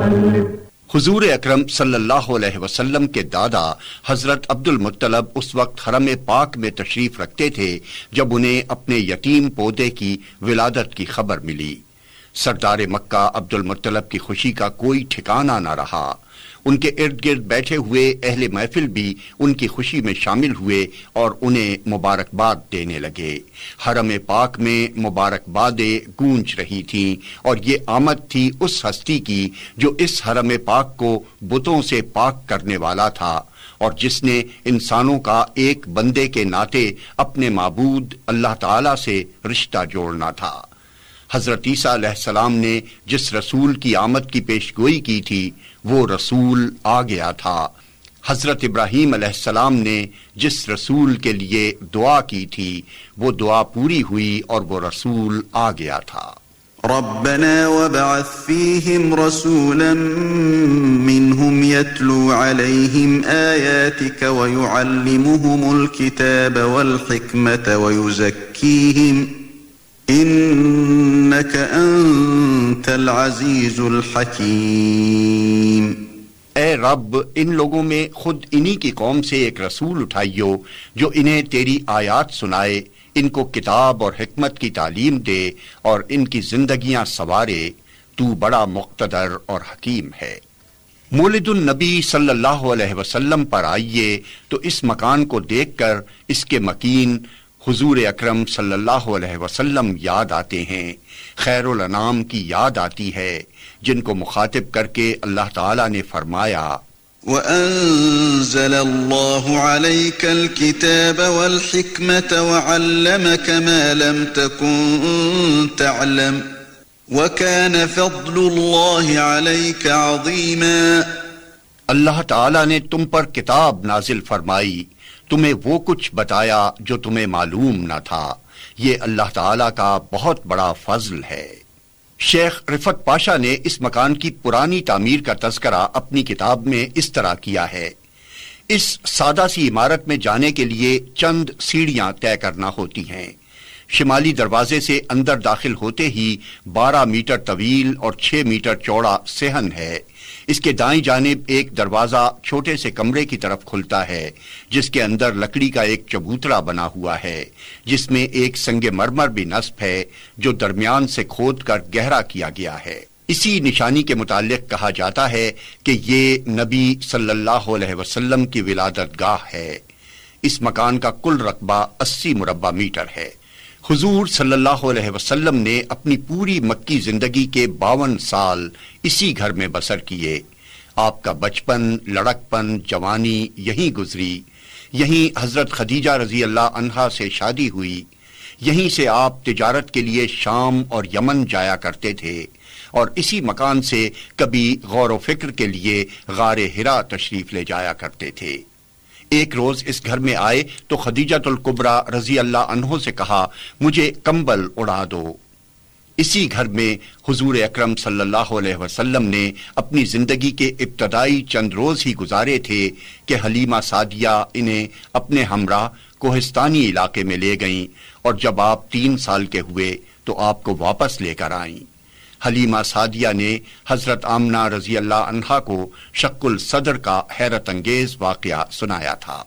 حضور اکرم صلی اللہ علیہ وسلم کے دادا حضرت عبد المطلب اس وقت حرم پاک میں تشریف رکھتے تھے جب انہیں اپنے یتیم پودے کی ولادت کی خبر ملی۔ سردار مکہ عبد المطلب کی خوشی کا کوئی ٹھکانہ نہ رہا۔ ان کے ارد گرد بیٹھے ہوئے اہل محفل بھی ان کی خوشی میں شامل ہوئے اور انہیں مبارکباد دینے لگے۔ حرم پاک میں مبارکبادیں گونج رہی تھیں، اور یہ آمد تھی اس ہستی کی جو اس حرم پاک کو بتوں سے پاک کرنے والا تھا، اور جس نے انسانوں کا ایک بندے کے ناطے اپنے معبود اللہ تعالی سے رشتہ جوڑنا تھا۔ حضرت عیسیٰ علیہ السلام نے جس رسول کی آمد کی پیش گوئی کی تھی وہ رسول آ گیا تھا۔ حضرت ابراہیم علیہ السلام نے جس رسول کے لیے دعا کی تھی وہ دعا پوری ہوئی اور وہ رسول آ گیا تھا۔ ربنا وابعث فيهم رسولا منهم يتلو عليهم آياتك ويعلمهم الكتاب والحكمة ويزكيهم انك انت العزیز الحکیم۔ اے رب، ان لوگوں میں خود انہی کی قوم سے ایک رسول اٹھائیو جو انہیں تیری آیات سنائے، ان کو کتاب اور حکمت کی تعلیم دے اور ان کی زندگیاں سنوارے، تو بڑا مقتدر اور حکیم ہے۔ مولد النبی صلی اللہ علیہ وسلم پر آئیے تو اس مکان کو دیکھ کر اس کے مکین حضور اکرم صلی اللہ علیہ وسلم یاد آتے ہیں، خیر الانام کی یاد آتی ہے، جن کو مخاطب کر کے اللہ تعالیٰ نے فرمایا وَأَنزَلَ اللَّهُ عَلَيْكَ الْكِتَابَ وَالْحِكْمَةَ وَعَلَّمَكَ مَا لَمْ تَكُنْ تَعْلَمْ وَكَانَ فَضْلُ اللَّهِ عَلَيْكَ عَظِيمًا۔ اللہ تعالیٰ نے تم پر کتاب نازل فرمائی، تمہیں وہ کچھ بتایا جو تمہیں معلوم نہ تھا، یہ اللہ تعالیٰ کا بہت بڑا فضل ہے۔ شیخ رفعت پاشا نے اس مکان کی پرانی تعمیر کا تذکرہ اپنی کتاب میں اس طرح کیا ہے۔ اس سادہ سی عمارت میں جانے کے لیے چند سیڑھیاں طے کرنا ہوتی ہیں۔ شمالی دروازے سے اندر داخل ہوتے ہی 12 میٹر طویل اور 6 میٹر چوڑا صحن ہے۔ اس کے دائیں جانب ایک دروازہ چھوٹے سے کمرے کی طرف کھلتا ہے، جس کے اندر لکڑی کا ایک چبوترا بنا ہوا ہے، جس میں ایک سنگ مرمر بھی نصب ہے جو درمیان سے کھود کر گہرا کیا گیا ہے۔ اسی نشانی کے متعلق کہا جاتا ہے کہ یہ نبی صلی اللہ علیہ وسلم کی ولادت گاہ ہے۔ اس مکان کا کل رقبہ 80 مربع میٹر ہے۔ حضور صلی اللہ علیہ وسلم نے اپنی پوری مکی زندگی کے 52 سال اسی گھر میں بسر کیے۔ آپ کا بچپن، لڑکپن، جوانی یہیں گزری۔ یہیں حضرت خدیجہ رضی اللہ عنہا سے شادی ہوئی۔ یہیں سے آپ تجارت کے لیے شام اور یمن جایا کرتے تھے، اور اسی مکان سے کبھی غور و فکر کے لیے غار حرا تشریف لے جایا کرتے تھے۔ ایک روز اس گھر میں آئے تو خدیجۃ الکبریٰ رضی اللہ عنہ سے کہا، مجھے کمبل اڑا دو۔ اسی گھر میں حضور اکرم صلی اللہ علیہ وسلم نے اپنی زندگی کے ابتدائی چند روز ہی گزارے تھے کہ حلیمہ سعدیہ انہیں اپنے ہمراہ کوہستانی علاقے میں لے گئیں، اور جب آپ 3 سال کے ہوئے تو آپ کو واپس لے کر آئیں۔ حلیمہ سعدیہ نے حضرت آمنہ رضی اللہ عنہا کو شق الصدر کا حیرت انگیز واقعہ سنایا تھا۔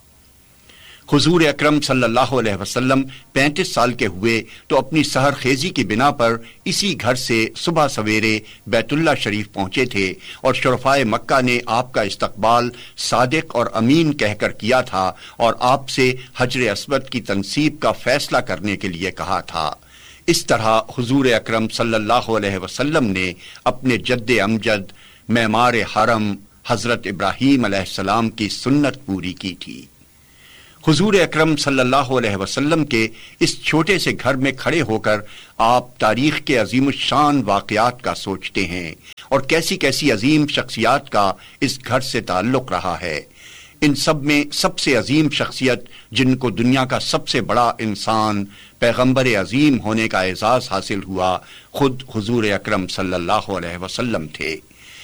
حضور اکرم صلی اللہ علیہ وسلم 35 سال کے ہوئے تو اپنی سحر خیزی کی بنا پر اسی گھر سے صبح سویرے بیت اللہ شریف پہنچے تھے، اور شرفائے مکہ نے آپ کا استقبال صادق اور امین کہہ کر کیا تھا، اور آپ سے حجر اسود کی تنصیب کا فیصلہ کرنے کے لیے کہا تھا۔ اس طرح حضور اکرم صلی اللہ علیہ وسلم نے اپنے جد امجد معمار حرم حضرت ابراہیم علیہ السلام کی سنت پوری کی تھی۔ حضور اکرم صلی اللہ علیہ وسلم کے اس چھوٹے سے گھر میں کھڑے ہو کر آپ تاریخ کے عظیم الشان واقعات کا سوچتے ہیں، اور کیسی کیسی عظیم شخصیات کا اس گھر سے تعلق رہا ہے۔ ان سب میں سب سے عظیم شخصیت جن کو دنیا کا سب سے بڑا انسان پیغمبر عظیم ہونے کا اعزاز حاصل ہوا، خود حضور اکرم صلی اللہ علیہ وسلم تھے۔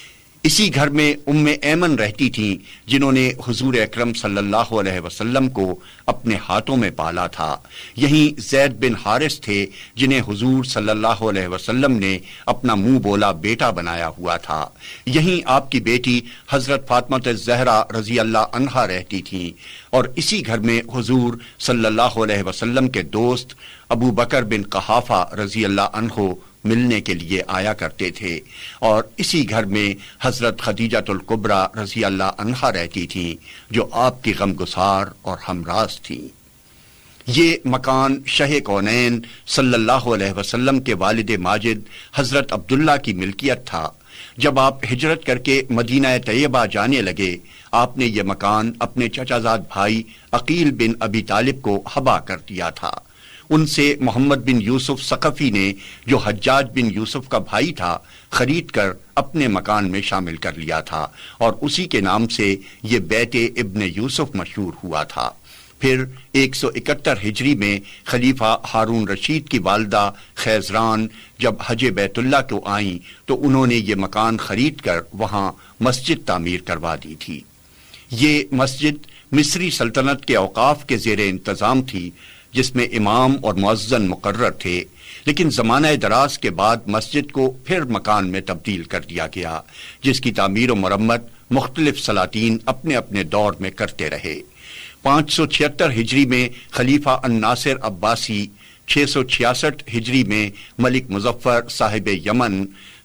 اسی گھر میں ام ایمن رہتی تھیں جنہوں نے حضور اکرم صلی اللہ علیہ وسلم کو اپنے ہاتھوں میں پالا تھا۔ یہیں زید بن حارث تھے جنہیں حضور صلی اللہ علیہ وسلم نے اپنا منہ بولا بیٹا بنایا ہوا تھا۔ یہیں آپ کی بیٹی حضرت فاطمہ الزہرا رضی اللہ عنہا رہتی تھیں، اور اسی گھر میں حضور صلی اللہ علیہ وسلم کے دوست ابو بکر بن قحافہ رضی اللہ عنہ ملنے کے لیے آیا کرتے تھے، اور اسی گھر میں حضرت خدیجہ الکبریٰ رضی اللہ عنہا رہتی تھیں جو آپ کی غمگسار اور ہمراز تھیں۔ یہ مکان شاہ کونین صلی اللہ علیہ وسلم کے والد ماجد حضرت عبداللہ کی ملکیت تھا۔ جب آپ ہجرت کر کے مدینہ طیبہ جانے لگے، آپ نے یہ مکان اپنے چچا زاد بھائی عقیل بن ابی طالب کو حبا کر دیا تھا۔ ان سے محمد بن یوسف ثقفی نے، جو حجاج بن یوسف کا بھائی تھا، خرید کر اپنے مکان میں شامل کر لیا تھا، اور اسی کے نام سے یہ بیت ابن یوسف مشہور ہوا تھا۔ پھر 171 ہجری میں خلیفہ ہارون رشید کی والدہ خیزران جب حج بیت اللہ کو آئیں تو انہوں نے یہ مکان خرید کر وہاں مسجد تعمیر کروا دی تھی۔ یہ مسجد مصری سلطنت کے اوقاف کے زیر انتظام تھی، جس میں امام اور مؤذن مقرر تھے، لیکن زمانہ دراز کے بعد مسجد کو پھر مکان میں تبدیل کر دیا گیا، جس کی تعمیر و مرمت مختلف سلاطین اپنے اپنے دور میں کرتے رہے۔ 576 ہجری میں خلیفہ الناصر عباسی، 666 ہجری میں ملک مظفر صاحب یمن،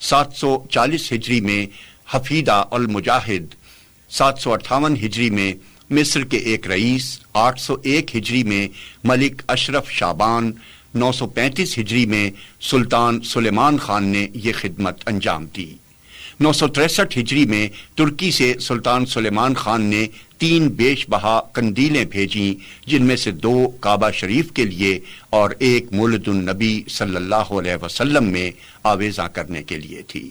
740 ہجری میں حفیدہ المجاہد، 758 ہجری میں مصر کے ایک رئیس، 801 ہجری میں ملک اشرف شابان، 935 ہجری میں سلطان سلیمان خان نے یہ خدمت انجام دی۔ 963 ہجری میں ترکی سے سلطان سلیمان خان نے 3 بیش بہا قندیلیں بھیجیں، جن میں سے 2 کعبہ شریف کے لیے اور 1 مولد النبی صلی اللہ علیہ وسلم میں آویزاں کرنے کے لیے تھی۔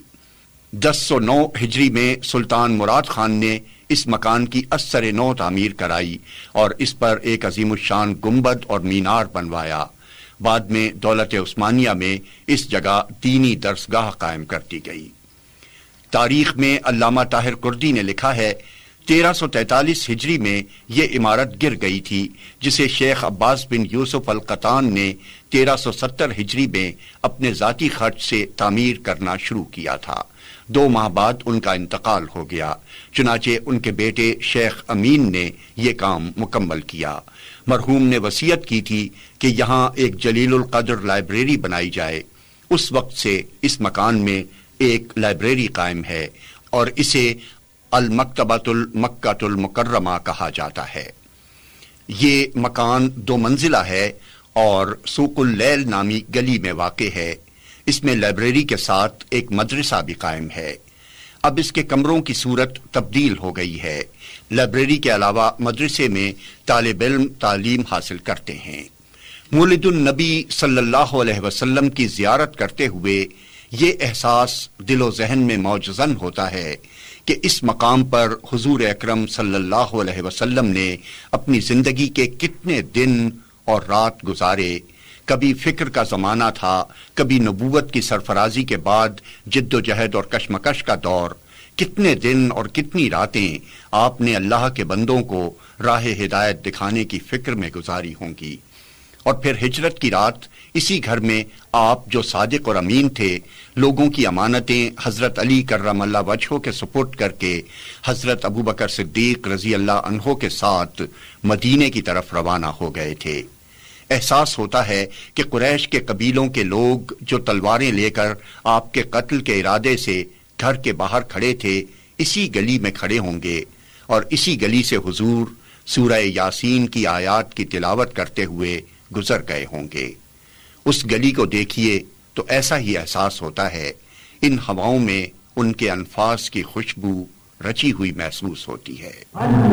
1009 ہجری میں سلطان مراد خان نے اس مکان کی اثر نو تعمیر کرائی اور اس پر ایک عظیم الشان گنبد اور مینار بنوایا۔ بعد میں دولت عثمانیہ میں اس جگہ دینی درسگاہ قائم کر دی گئی۔ تاریخ میں علامہ طاہر کردی نے لکھا ہے 1343 ہجری میں یہ عمارت گر گئی تھی، جسے شیخ عباس بن یوسف القطان نے 1370 ہجری میں اپنے ذاتی خرچ سے تعمیر کرنا شروع کیا تھا۔ 2 ماہ بعد ان کا انتقال ہو گیا، چنانچہ ان کے بیٹے شیخ امین نے یہ کام مکمل کیا۔ مرحوم نے وصیت کی تھی کہ یہاں ایک جلیل القدر لائبریری بنائی جائے۔ اس وقت سے اس مکان میں ایک لائبریری قائم ہے اور اسے المکتبۃ المکۃ المکرمہ کہا جاتا ہے۔ یہ مکان 2 منزلہ ہے اور سوق اللیل نامی گلی میں واقع ہے۔ اس میں لائبریری کے ساتھ ایک مدرسہ بھی قائم ہے۔ اب اس کے کمروں کی صورت تبدیل ہو گئی ہے۔ لائبریری کے علاوہ مدرسے میں طالب علم تعلیم حاصل کرتے ہیں۔ مولد النبی صلی اللہ علیہ وسلم کی زیارت کرتے ہوئے یہ احساس دل و ذہن میں موجزن ہوتا ہے کہ اس مقام پر حضور اکرم صلی اللہ علیہ وسلم نے اپنی زندگی کے کتنے دن اور رات گزارے۔ کبھی فکر کا زمانہ تھا، کبھی نبوت کی سرفرازی کے بعد جد و جہد اور کشمکش کا دور۔ کتنے دن اور کتنی راتیں آپ نے اللہ کے بندوں کو راہ ہدایت دکھانے کی فکر میں گزاری ہوں گی۔ اور پھر ہجرت کی رات اسی گھر میں آپ جو صادق اور امین تھے، لوگوں کی امانتیں حضرت علی کرم اللہ وجہہ کے سپرد کر کے حضرت ابو بکر صدیق رضی اللہ عنہ کے ساتھ مدینے کی طرف روانہ ہو گئے تھے۔ احساس ہوتا ہے کہ قریش کے قبیلوں کے لوگ جو تلواریں لے کر آپ کے قتل کے ارادے سے گھر کے باہر کھڑے تھے، اسی گلی میں کھڑے ہوں گے اور اسی گلی سے حضور سورہ یاسین کی آیات کی تلاوت کرتے ہوئے گزر گئے ہوں گے۔ اس گلی کو دیکھیے تو ایسا ہی احساس ہوتا ہے، ان ہواؤں میں ان کے انفاس کی خوشبو رچی ہوئی محسوس ہوتی ہے۔